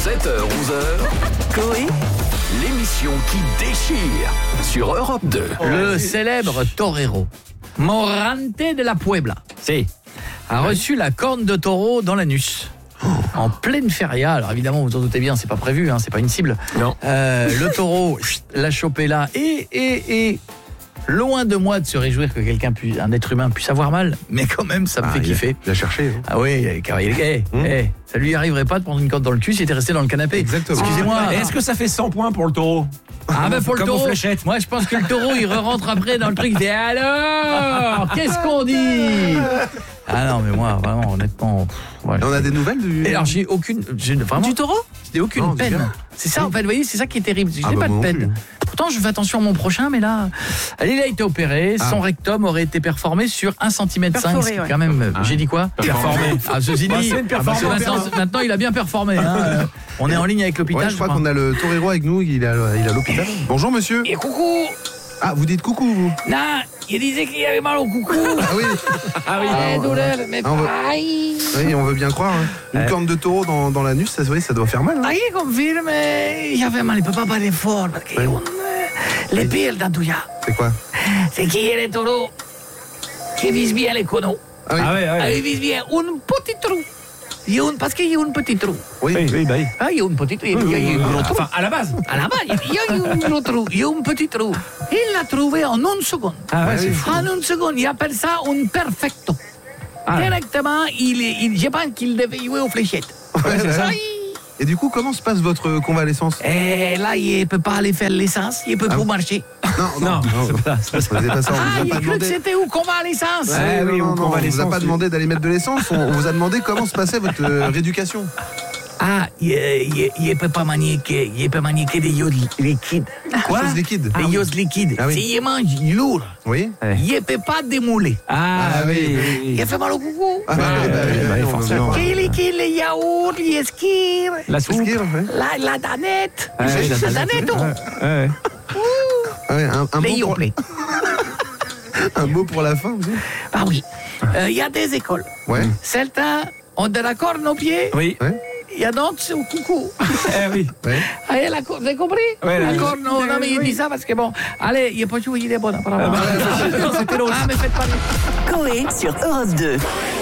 7h-11h, Coé, l'émission qui déchire sur Europe 2. Le célèbre torero, Morante de la Puebla, a reçu la corne de taureau dans l'anus. En pleine feria, alors évidemment vous en doutez bien, c'est pas prévu, c'est pas une cible. Non. Le taureau l'a chopé là et loin de moi de se réjouir que un être humain puisse avoir mal, mais quand même ça me fait kiffer. Il a cherché. Ah oui, car ça lui arriverait pas de prendre une corne dans le cul s'il était resté dans le canapé. Exactement. Excusez-moi. Et est-ce que ça fait 100 points pour le taureau? Ah ben pour le Comme taureau, aux fléchettes. moi je pense que le taureau il rentre après dans le truc, il dit alors, qu'est-ce qu'on dit? Ah non mais moi vraiment honnêtement, voilà. On a des nouvelles du... Et alors vraiment, du taureau? j'ai aucune Non, peine. bien. C'est ça en fait, vous voyez, c'est ça qui est terrible. Je n'ai pas de moi non peine. plus. Pourtant je fais attention à mon prochain, mais là, il a été opéré, son rectum aurait été performé sur 1,5 cm. Perforé, C'est ouais. quand même, j'ai dit quoi? Performé. Ah, ceci dit, c'est une performance. maintenant il a bien performé. On est en ligne avec l'hôpital. Ouais, je crois qu'on a le torero avec nous, il est à l'hôpital. Bonjour monsieur. Et coucou. Ah, vous dites coucou vous? Non, il disait qu'il avait mal au coucou. Ah oui. Douleur, mais on veut- aïe. Oui, on veut bien croire. Une corne de taureau dans l'anus, ça doit faire mal. Aïe, confirme, il avait mal, il peut pas parler fort, parce que les pires dans tout ça, C'est quoi? c'est qu'il y a les taureaux qui visent bien les conos. Ah oui. Ah, ils visent bien un petit trou. Parce qu'il y a un petit trou. Oui. Ah, il y a un petit trou, il y a un gros trou. Enfin, à la base. À la base, il y a un gros trou, il y a un petit trou. Il l'a trouvé en une seconde. Ah ouais, c'est fou. En une seconde, il appelle ça un perfecto. Directement, je pense qu'il devait jouer aux fléchettes. Ouais, C'est ça. ouais. Et du coup, comment se passe votre convalescence? Et là, il ne peut pas aller faire l'essence, il ne peut plus marcher. Non, c'est pas ça. On vous a Ah, pas il a cru que demandé. c'était où qu'on va à l'essence. Ouais. oui, Non, ou on vous a convalescence, pas oui. demandé d'aller mettre de l'essence. On vous a demandé comment se passait votre rééducation. Ah, il ne peut pas manier que des yods liquides. Quoi? Chose liquide. Des yods liquides. Ah oui. S'il mange lourd, Oui. il ne peut pas démouler. Ah oui. Il fait mal au coucou. Ah, oui, forcément. Qui est liquide, les yaourts, les skis, La soupe. la danette. Ouais, La danette, Ouais. Un mot pour la fin aussi. Ah oui. Il y a des écoles. Ouais. Certains ont de la corne aux pieds. Oui. Il y a d'autres, c'est au coucou. Oui. Ouais. Allez, la corne, vous avez compris? Ouais, la oui. corne, non, mais il dit ça parce que bon, allez, il n'y a pas de il est bon, apparemment. C'était l'autre. Ah, mais faites pas. Coé sur Europe 2.